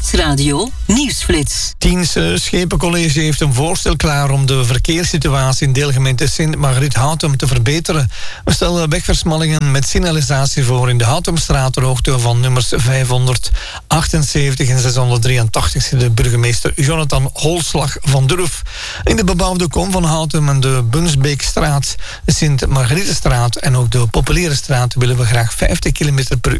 Stadsradio Nieuwsflits. 10 Schepencollege heeft een voorstel klaar om de verkeerssituatie in deelgemeente Sint-Margriet-Houtum te verbeteren. We stellen wegversmallingen met signalisatie voor in de Houtumstraat ter hoogte van nummers 578 en 683, de burgemeester Jonathan Holslag van Durf. In de bebouwde kom van Houtum en de Bunsbeekstraat, de Sint-Margrietstraat en ook de Populierenstraat willen we graag 50 km per